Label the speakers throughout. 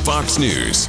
Speaker 1: Fox News.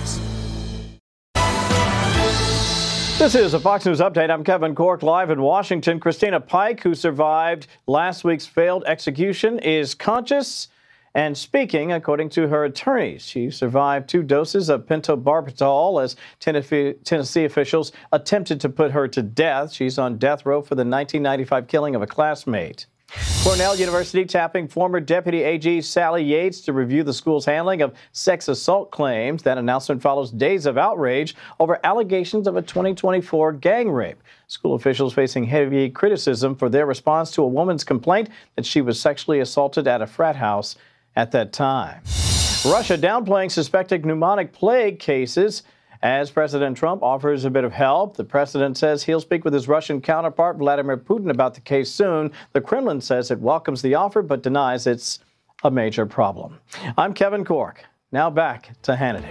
Speaker 2: This is a Fox News update. I'm Kevin Corke, live in Washington. Christina Pike, who survived last week's failed execution, is conscious and speaking, according to her attorneys. She survived 2 doses of pentobarbital as Tennessee officials attempted to put her to death. She's on death row for the 1995 killing of a classmate. Cornell University tapping former Deputy AG Sally Yates to review the school's handling of sex assault claims. That announcement follows days of outrage over allegations of a 2024 gang rape. School officials facing heavy criticism for their response to a woman's complaint that she was sexually assaulted at a frat house at that time. Russia downplaying suspected pneumonic plague cases as President Trump offers a bit of help. The president says he'll speak with his Russian counterpart, Vladimir Putin, about the case soon. The Kremlin says it welcomes the offer but denies it's a major problem. I'm Kevin Corke. Now back to Hannity.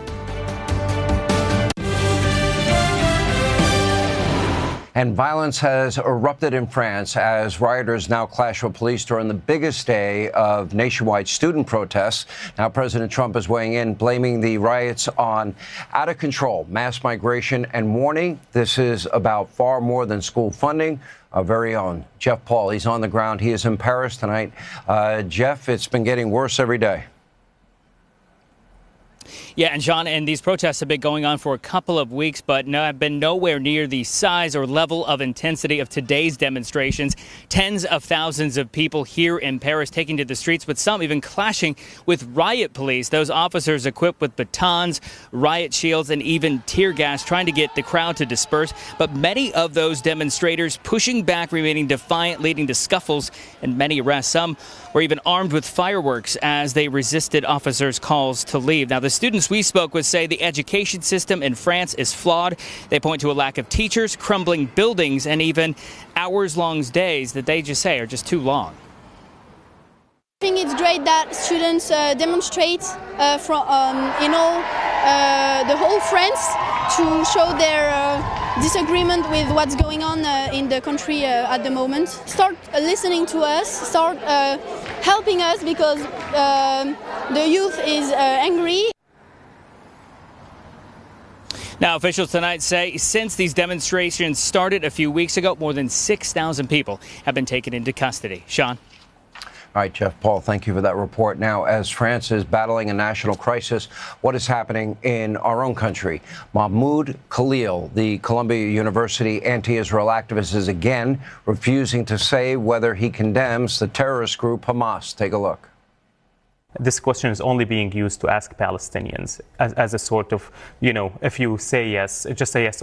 Speaker 3: And violence has erupted in France as rioters now clash with police during the biggest day of nationwide student protests. Now President Trump is weighing in, blaming the riots on out of control mass migration and warning this is about far more than school funding. Our very own Jeff Paul, he's on the ground. He is in Paris tonight. Jeff, it's been getting worse every day.
Speaker 4: Yeah, and John, and these protests have been going on for a couple of weeks, but have been nowhere near the size or level of intensity of today's demonstrations. Tens of thousands of people here in Paris taking to the streets, with some even clashing with riot police. Those officers equipped with batons, riot shields, and even tear gas, trying to get the crowd to disperse. But many of those demonstrators pushing back, remaining defiant, leading to scuffles and many arrests. Some were even armed with fireworks as they resisted officers' calls to leave. Now, the students we spoke with say the education system in France is flawed. They point to a lack of teachers, crumbling buildings, and even hours-long days that they just say are just too long.
Speaker 5: I think it's great that students demonstrate from the whole France to show their disagreement with what's going on in the country at the moment. Start listening to us, start helping us, because the youth is angry.
Speaker 4: Now, officials tonight say since these demonstrations started a few weeks ago, more than 6,000 people have been taken into custody. Sean?
Speaker 3: All right, Jeff Paul, thank you for that report. Now, as France is battling a national crisis, what is happening in our own country? Mahmoud Khalil, the Columbia University anti-Israel activist, is again refusing to say whether he condemns the terrorist group Hamas. Take a look.
Speaker 6: This question is only being used to ask Palestinians as a sort of, if you say yes, just say yes